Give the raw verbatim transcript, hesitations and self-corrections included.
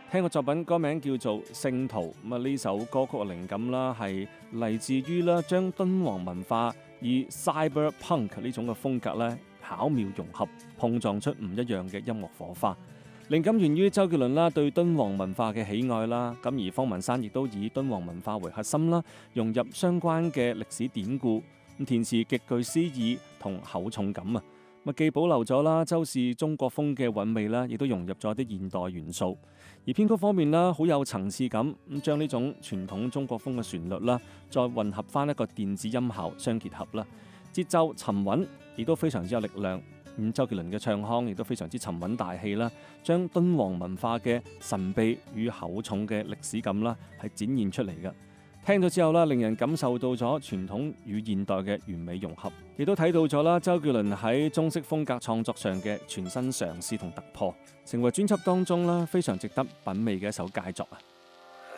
聽個作品歌名叫做《聖徒》，咁啊呢首歌曲嘅靈感啦係嚟自於啦將敦煌文化以 cyberpunk 呢種嘅風格咧巧妙融合，碰撞出唔一樣嘅音樂火花。靈感源於周杰倫啦對敦煌文化嘅喜愛啦，咁而方文山亦都以敦煌文化為核心啦，融入相關嘅歷史典故，咁填詞極具詩意同厚重感啊！咪既保留咗啦周氏中國風嘅韻味啦，亦都融入咗啲現代元素。而編曲方面啦，好有層次感，咁將呢種傳統中國風嘅旋律啦，再混合翻一個電子音效相結合啦，節奏沉穩，亦都非常之有力量。咁周杰倫嘅唱腔亦都非常之沉穩大氣啦，將敦煌文化嘅神秘與厚重嘅歷史感啦，係展現出嚟嘅。聽咗之後啦，令人感受到咗傳統與現代嘅完美融合，亦都睇到咗啦周杰倫喺中式風格創作上嘅全新嘗試同突破，成為專輯當中啦非常值得品味嘅一首佳作啊！